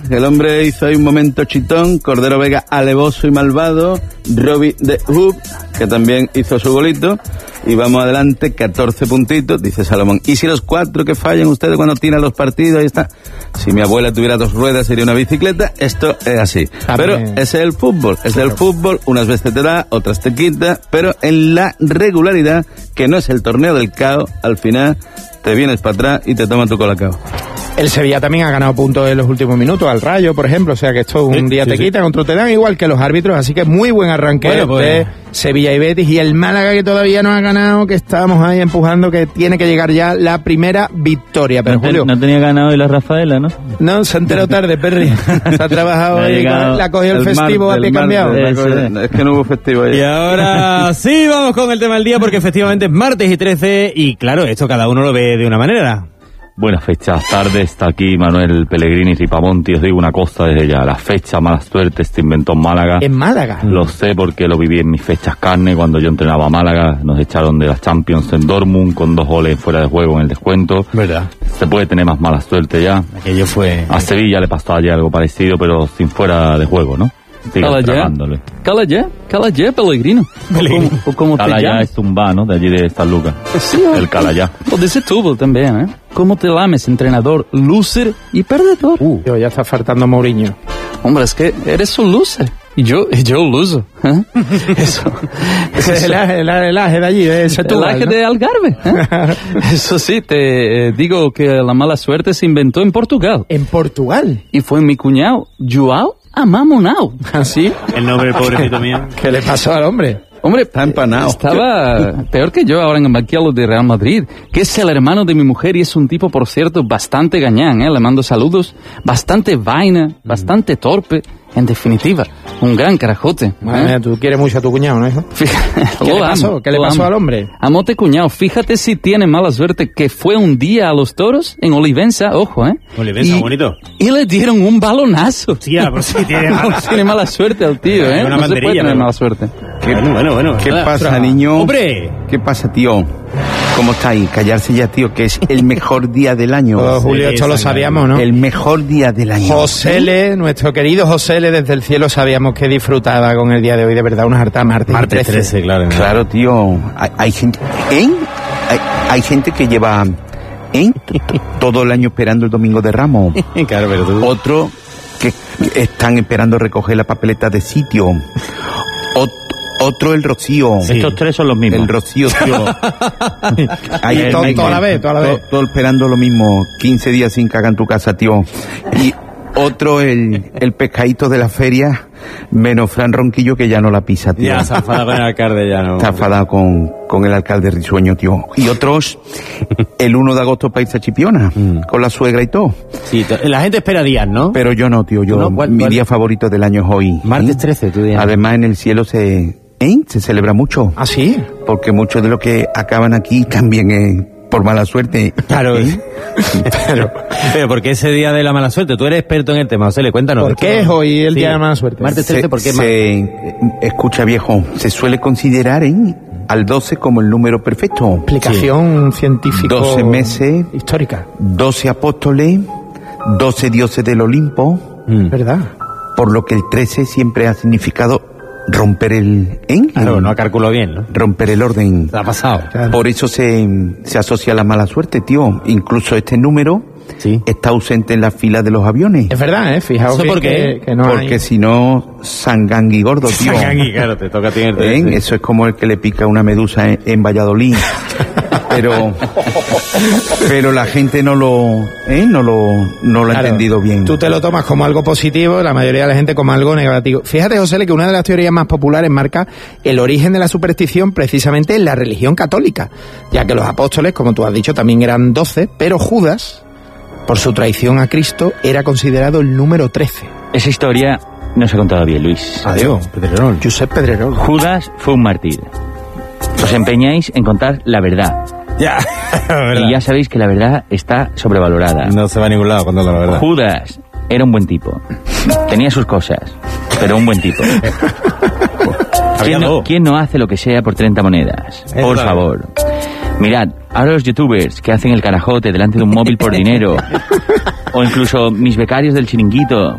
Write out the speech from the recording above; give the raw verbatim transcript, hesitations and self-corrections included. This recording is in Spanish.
el hombre hizo ahí un momento chitón, Cordero Vega alevoso y malvado, Robbie de Hoop, que también hizo su golito, y vamos adelante, catorce puntitos, dice Salomón. ¿Y si los cuatro que fallan ustedes cuando tiran los partidos? Ahí está. Si mi abuela tuviera dos ruedas sería una bicicleta, esto es así. Pero ese es el fútbol, ese es el fútbol, unas veces te da, otras te quita, pero en la regularidad, que no es el torneo del caos, al final te vienes para atrás y te toman tu colacao. El Sevilla también ha ganado puntos en los últimos minutos, al Rayo, por ejemplo, o sea que esto un sí, día sí, te sí. quitan, otro te dan, igual que los árbitros, así que muy buen arranque bueno, pues, de Sevilla y Betis, y el Málaga que todavía no ha ganado, que estábamos ahí empujando, que tiene que llegar ya la primera victoria, pero no, Julio... No tenía ganado y la Rafaela, ¿no? No, se enteró tarde, Perry, se ha trabajado ahí, la cogió el, el festivo mar, a pie cambiado. Martes, es que no hubo festivo ahí. Y ahora sí, vamos con el tema del día, porque efectivamente es martes y trece, y claro, esto cada uno lo ve de una manera. Buenas fechas, tarde, está aquí Manuel Pellegrini Ripamonti, os digo una cosa desde ya, la fecha mala suerte se inventó en Málaga. ¿En Málaga? Lo sé porque lo viví en mis fechas carne, cuando yo entrenaba a Málaga, nos echaron de las Champions en Dortmund con dos goles fuera de juego en el descuento. ¿Verdad? Se puede tener más mala suerte ya. Aquello fue... A Sevilla le pasó ayer algo parecido, pero sin fuera de juego, ¿no? Cala ya, cala ya, cala ya, Pellegrino. Pellegrino. ¿O cómo te llamas? Cala ya es un va, ¿no? De allí de San Lucas. Sí, el cala ya. O de Setúbal también, ¿eh? ¿Cómo te llames, entrenador, loser y perdedor? Uh, yo ya está faltando Mourinho. Hombre, es que eres un loser. Y yo, y yo loser. ¿Eh? Eso. Ese es el aje, el, el aje de allí, de Setúbal, el aje, ¿no? De Algarve. ¿Eh? Eso sí, te eh, digo que la mala suerte se inventó en Portugal. ¿En Portugal? Y fue mi cuñado, Joao Amamonao. ¿Ah, sí? El nombre pobrecito mío. ¿Qué le pasó al hombre? Hombre, está empanado. Estaba peor que yo ahora en el banquillo de Real Madrid, que es el hermano de mi mujer y es un tipo, por cierto, bastante gañán, ¿eh? Le mando saludos, bastante vaina, mm. bastante torpe, en definitiva, un gran carajote. Madre mía, tú quieres mucho a tu cuñado, ¿no, hijo? ¿Qué le pasó? Amo, ¿Qué le pasó amo. al hombre? Amote cuñado, fíjate si tiene mala suerte, que fue un día a los toros en Olivenza, ojo, ¿eh? Olivenza, y, bonito. Y le dieron un balonazo. Tía, pues sí, tiene mala, tiene mala suerte al tío, ¿eh? Una no se puede tener pero... mala suerte. ¿Qué, bueno, bueno, bueno. ¿Qué nada, pasa, otra... niño? ¡Hombre! ¿Qué pasa, tío? ¿Cómo estáis? Callarse ya, tío, que es el mejor día del año. Oh, Julio, esto lo sabíamos, ¿no? El mejor día del año. José, nuestro querido José, desde el cielo sabíamos que disfrutaba con el día de hoy, de verdad, unas hartas martes. Martes trece, claro. ¿no? Claro, tío. Hay, hay gente... ¿eh? Hay, hay gente que lleva... ¿eh? Todo el año esperando el Domingo de Ramos. Claro, pero tú... Otro que están esperando recoger la papeleta de sitio. Ot Otro el rocío. Sí. Estos tres son los mismos. El rocío, tío. Ahí todo, toda la vez, toda la vez. Todo, todo esperando lo mismo. quince días sin cagar en tu casa, tío. Y otro el, el pescadito de la feria, menos Fran Ronquillo, que ya no la pisa, tío. Ya se ha enfadado con el alcalde, ya no. Está enfadado con, con el alcalde risueño, tío. Y otros, el uno de agosto para irse a Chipiona, mm. con la suegra y todo. Sí, la gente espera días, ¿no? Pero yo no, tío. Yo, ¿No? ¿Cuál, mi cuál? día favorito del año es hoy. Martes trece, tu día. Además, en el cielo se... ¿eh? Se celebra mucho. ¿Ah, sí? Porque muchos de los que acaban aquí también es por mala suerte. Claro. ¿Eh? pero, pero ¿por qué ese día de la mala suerte? Tú eres experto en el tema, José, le cuéntanos. ¿Por qué es hoy el sí. día de la mala suerte? Martes trece, ¿por qué? Se, escucha, viejo, se suele considerar ¿eh? al doce como el número perfecto. Explicación sí. científica. doce meses. Histórica. doce apóstoles, doce dioses del Olimpo. Mm. ¿Verdad? Por lo que el trece siempre ha significado romper el... ¿eh? Claro, no calculó bien, ¿no? Romper el orden. Se ha pasado. Claro. Por eso se, se asocia a la mala suerte, tío. Incluso este número sí. está ausente en la fila de los aviones. Es verdad, ¿eh? Fijaos por qué? Que, que no Porque hay... si no, sangangui gordo, tío. Sangangui, claro, te toca tener... ¿Eh? Sí. Eso es como el que le pica una medusa en, en Valladolid. pero pero la gente no lo ¿eh? no lo no lo ha claro, entendido bien. Tú te lo tomas como algo positivo, la mayoría de la gente como algo negativo. Fíjate, José, que una de las teorías más populares marca el origen de la superstición precisamente en la religión católica, ya que los apóstoles, como tú has dicho, también eran doce, pero Judas, por su traición a Cristo, era considerado el número trece. Esa historia no se ha contado bien, Luis. Adiós, Pedrerol. Josep Pedrerol. Judas fue un mártir. Os empeñáis en contar la verdad. Ya, y ya sabéis que la verdad está sobrevalorada. No se va a ningún lado contando la verdad. Judas era un buen tipo. Tenía sus cosas, pero un buen tipo. ¿Quién no, ¿Quién no hace lo que sea por treinta monedas? Es por claro. favor. Mirad, ahora los youtubers que hacen el carajote delante de un móvil por dinero, o incluso mis becarios del chiringuito,